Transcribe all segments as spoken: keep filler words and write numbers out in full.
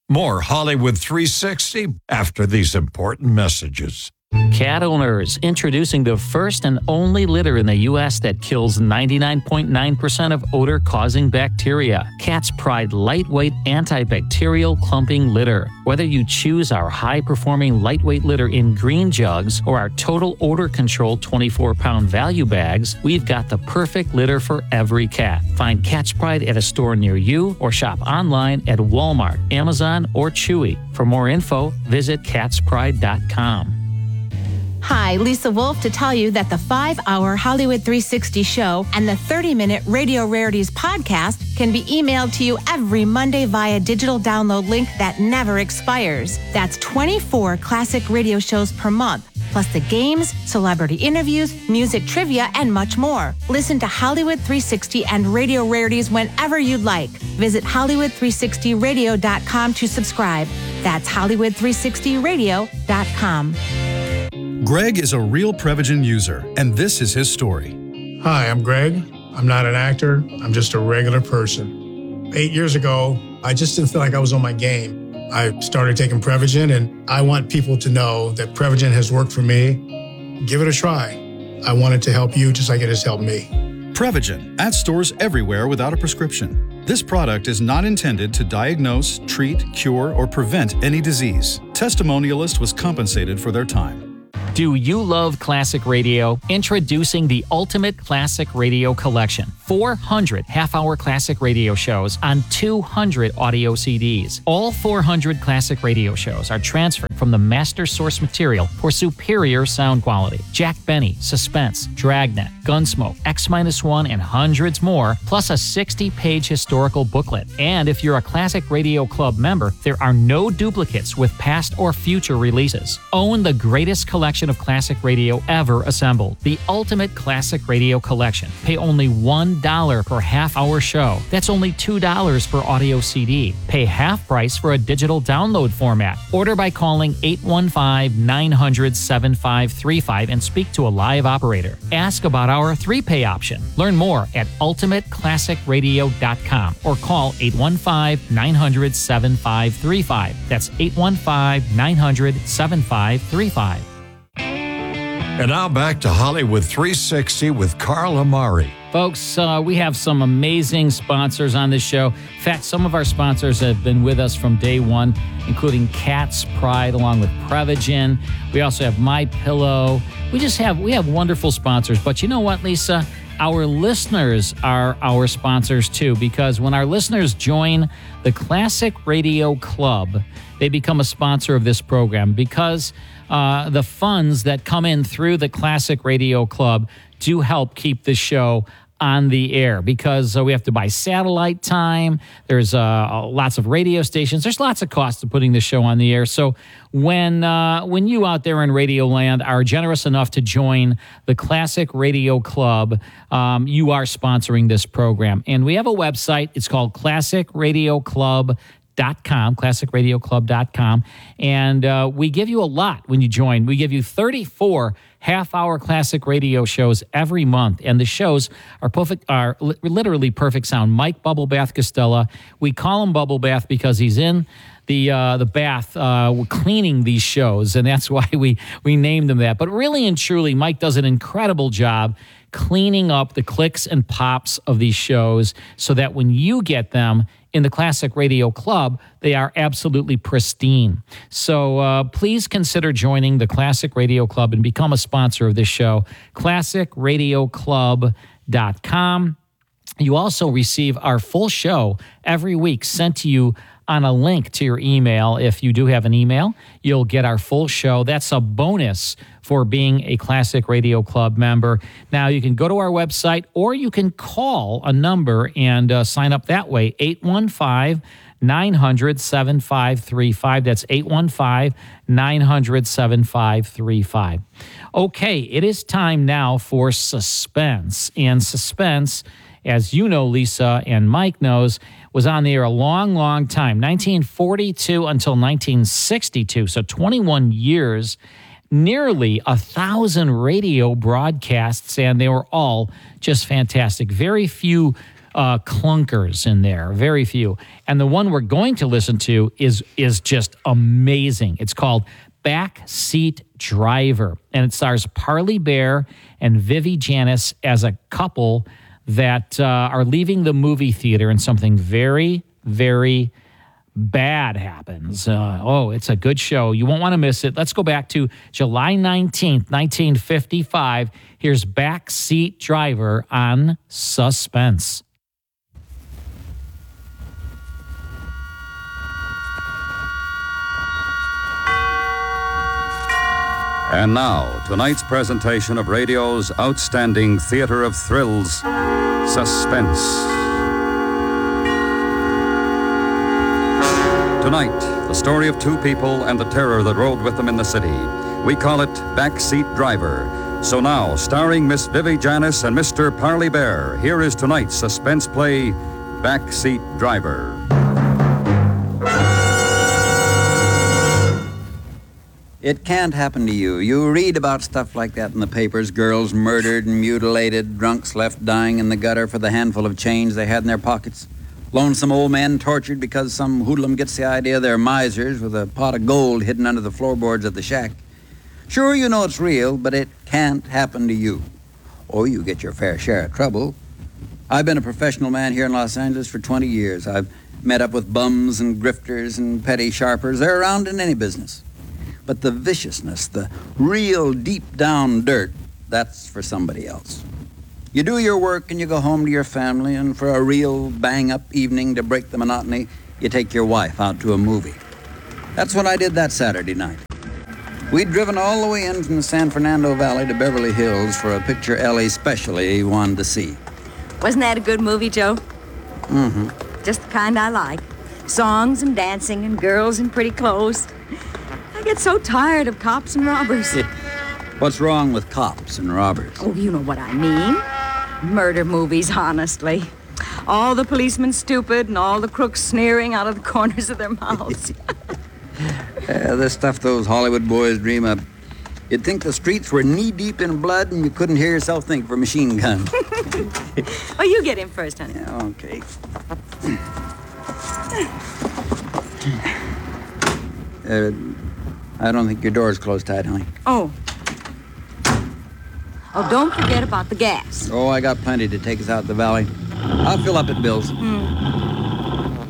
More Hollywood three sixty after these important messages. Cat owners, introducing the first and only litter in the U S that kills ninety-nine point nine percent of odor-causing bacteria. Cat's Pride lightweight antibacterial clumping litter. Whether you choose our high-performing lightweight litter in green jugs or our total odor control twenty-four pound value bags, we've got the perfect litter for every cat. Find Cat's Pride at a store near you or shop online at Walmart, Amazon, or Chewy. For more info, visit cats pride dot com. Hi, Lisa Wolf to tell you that the five hour Hollywood three sixty show and the thirty minute Radio Rarities podcast can be emailed to you every Monday via digital download link that never expires. That's twenty-four classic radio shows per month, plus the games, celebrity interviews, music trivia, and much more. Listen to Hollywood three sixty and Radio Rarities whenever you'd like. Visit Hollywood three sixty radio dot com to subscribe. That's Hollywood three sixty radio dot com. Greg is a real Prevagen user, and this is his story. Hi, I'm Greg. I'm not an actor. I'm just a regular person. Eight years ago, I just didn't feel like I was on my game. I started taking Prevagen, and I want people to know that Prevagen has worked for me. Give it a try. I want it to help you just like it has helped me. Prevagen, at stores everywhere without a prescription. This product is not intended to diagnose, treat, cure, or prevent any disease. Testimonialist was compensated for their time. Do you love classic radio? Introducing the Ultimate Classic Radio Collection. four hundred half-hour classic radio shows on two hundred audio C Ds. All four hundred classic radio shows are transferred from the master source material for superior sound quality. Jack Benny, Suspense, Dragnet, Gunsmoke, X one, and hundreds more, plus a sixty page historical booklet. And if you're a Classic Radio Club member, there are no duplicates with past or future releases. Own the greatest collection of classic radio ever assembled. The Ultimate Classic Radio Collection. Pay only one dollar per half-hour show. That's only two dollars per audio C D. Pay half price for a digital download format. Order by calling eight one five, nine hundred, seven five three five and speak to a live operator. Ask about our three-pay option. Learn more at ultimate classic radio dot com or call eight one five, nine hundred, seven five three five. That's eight one five, nine hundred, seven five three five. And now back to Hollywood three sixty with Carl Amari. Folks, uh, we have some amazing sponsors on this show. In fact, some of our sponsors have been with us from day one, including Cat's Pride, along with Prevagen. We also have MyPillow. We just have we have wonderful sponsors. But you know what, Lisa? Our listeners are our sponsors too, because when our listeners join the Classic Radio Club, they become a sponsor of this program because uh, the funds that come in through the Classic Radio Club do help keep the show on the air, because uh, we have to buy satellite time. There's uh, lots of radio stations. There's lots of costs to putting the show on the air. So when uh, when you out there in Radio Land are generous enough to join the Classic Radio Club, um, you are sponsoring this program. And we have a website. It's called classic radio club dot com, classic radio club dot com. And uh, we give you a lot when you join. We give you thirty-four half-hour classic radio shows every month, and the shows are perfect, are li- literally perfect sound. Mike Bubble Bath Costello, we call him Bubble Bath because he's in the uh, the bath uh, cleaning these shows, and that's why we we named him that. But really and truly, Mike does an incredible job cleaning up the clicks and pops of these shows so that when you get them in the Classic Radio Club, they are absolutely pristine. So uh, please consider joining the Classic Radio Club and become a sponsor of this show, classic radio club dot com. You also receive our full show every week sent to you on a link to your email. If you do have an email, you'll get our full show. That's a bonus for being a Classic Radio Club member. Now, you can go to our website or you can call a number and uh, sign up that way, eight one five, nine hundred, seven five three five. That's eight one five, nine hundred, seven five three five. Okay, it is time now for Suspense. And Suspense, as you know, Lisa, and Mike knows, was on the air a long, long time, nineteen forty-two until nineteen sixty-two, so twenty-one years, nearly a thousand radio broadcasts, and they were all just fantastic. Very few uh, clunkers in there, very few. And the one we're going to listen to is is just amazing. It's called Backseat Driver, and it stars Parley Baer and Vivi Janice as a couple that uh, are leaving the movie theater, and something very, very bad happens. Uh, oh, it's a good show. You won't want to miss it. Let's go back to July nineteenth, nineteen fifty-five. Here's Backseat Driver on Suspense. And now, tonight's presentation of radio's outstanding theater of thrills, Suspense. Tonight, the story of two people and the terror that rode with them in the city. We call it Backseat Driver. So now, starring Miss Vivi Janice and Mister Parley Baer, here is tonight's suspense play, Backseat Driver. It can't happen to you. You read about stuff like that in the papers. Girls murdered and mutilated, drunks left dying in the gutter for the handful of change they had in their pockets. Lonesome old men tortured because some hoodlum gets the idea they're misers with a pot of gold hidden under the floorboards of the shack. Sure, you know it's real, but it can't happen to you. Or you get your fair share of trouble. I've been a professional man here in Los Angeles for twenty years. I've met up with bums and grifters and petty sharpers. They're around in any business. But the viciousness, the real deep-down dirt, that's for somebody else. You do your work and you go home to your family, and for a real bang-up evening to break the monotony, you take your wife out to a movie. That's what I did that Saturday night. We'd driven all the way in from the San Fernando Valley to Beverly Hills for a picture Ellie specially wanted to see. Wasn't that a good movie, Joe? Mm-hmm. Just the kind I like. Songs and dancing and girls in pretty clothes. I get so tired of cops and robbers. It, what's wrong with cops and robbers? Oh, you know what I mean. Murder movies, honestly. All the policemen stupid and all the crooks sneering out of the corners of their mouths. uh, the stuff those Hollywood boys dream up. You'd think the streets were knee-deep in blood and you couldn't hear yourself think for a machine gun. Oh, you get in first, honey. Yeah, okay. uh, I don't think your door's closed tight, honey. Oh. Oh, don't forget about the gas. Oh, I got plenty to take us out the valley. I'll fill up at Bill's. Mm.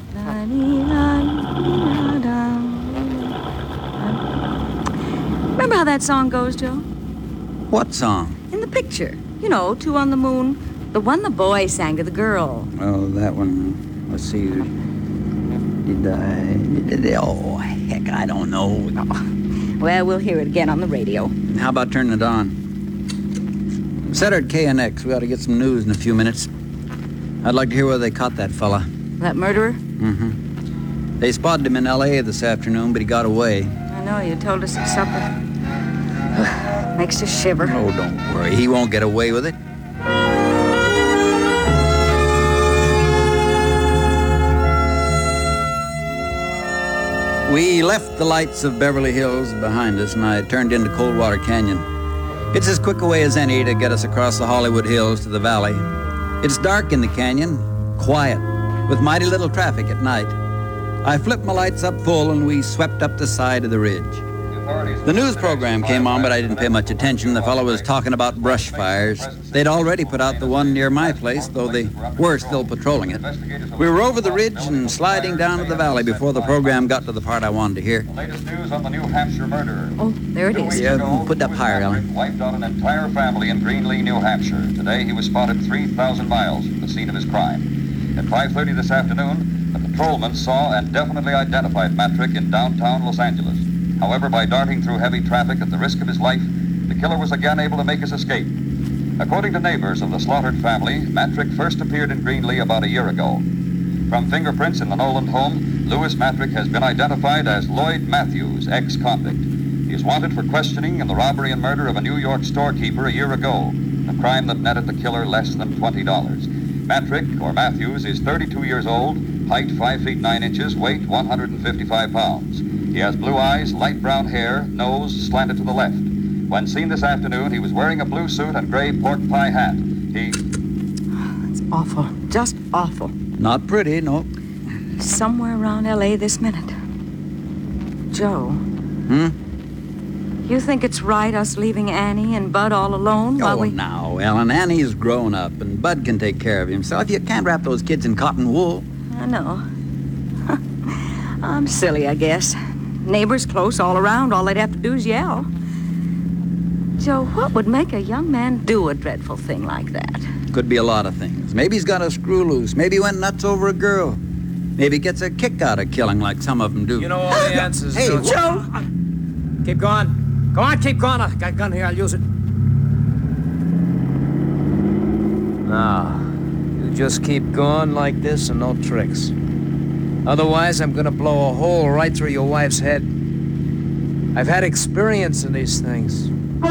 Remember how that song goes, Joe? What song? In the picture. You know, Two on the Moon. The one the boy sang to the girl. Oh, that one. Let's see. Did I... Did I oh, heck, I don't know. Oh. Well, we'll hear it again on the radio. How about turning it on? Set her at K N X. We ought to get some news in a few minutes. I'd like to hear whether they caught that fella. That murderer? Mm-hmm. They spotted him in L A this afternoon, but he got away. I know, you told us at supper. Makes you shiver. Oh, don't worry. He won't get away with it. We left the lights of Beverly Hills behind us, and I turned into Coldwater Canyon. It's as quick a way as any to get us across the Hollywood Hills to the valley. It's dark in the canyon, quiet, with mighty little traffic at night. I flipped my lights up full, and we swept up the side of the ridge. The news program came on, but I didn't pay much attention. The fellow was talking about brush fires. They'd already put out the one near my place, though they were still patrolling it. We were over the ridge and sliding down to the valley before the program got to the part I wanted to hear. Latest news on the New Hampshire murder. Oh, there it is. Yeah, put it up higher, Ellen. Wiped out an entire family in Greenlee, New Hampshire. Today he was spotted three thousand miles from the scene of his crime. At five thirty this afternoon, the patrolman saw and definitely identified Matrick in downtown Los Angeles. However, by darting through heavy traffic at the risk of his life, the killer was again able to make his escape. According to neighbors of the slaughtered family, Matrick first appeared in Greenlee about a year ago. From fingerprints in the Noland home, Louis Matrick has been identified as Lloyd Matthews, ex-convict. He is wanted for questioning in the robbery and murder of a New York storekeeper a year ago, a crime that netted the killer less than twenty dollars. Matrick, or Matthews, is thirty-two years old, height five feet nine inches, weight one hundred fifty-five pounds. He has blue eyes, light brown hair, nose slanted to the left. When seen this afternoon, he was wearing a blue suit and gray pork pie hat. He... That's awful. Just awful. Not pretty, no. Somewhere around L A this minute. Joe. Hmm? You think it's right us leaving Annie and Bud all alone while Oh, we... now, Ellen, Annie's grown up, and Bud can take care of himself. You can't wrap those kids in cotton wool. I know. I'm silly, I guess. Neighbors close all around. All they'd have to do is yell. Joe, what would make a young man do a dreadful thing like that? Could be a lot of things. Maybe he's got a screw loose. Maybe he went nuts over a girl. Maybe he gets a kick out of killing like some of them do. You know all the answers. Hey, don't you? Joe! Keep going. Go on, keep going. I got a gun here. I'll use it. Now, you just keep going like this and no tricks. Otherwise, I'm gonna blow a hole right through your wife's head. I've had experience in these things.